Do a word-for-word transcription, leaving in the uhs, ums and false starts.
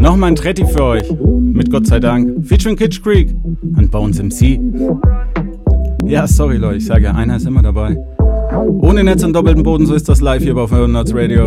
Nochmal ein Tretti für euch. Mit Gott sei Dank. Featuring Kitsch Creek und Bones M C. Ja, sorry Leute, ich sage ja, einer ist immer dabei. Ohne Netz und doppelten Boden, so ist das live hier bei fünfhundert Radio.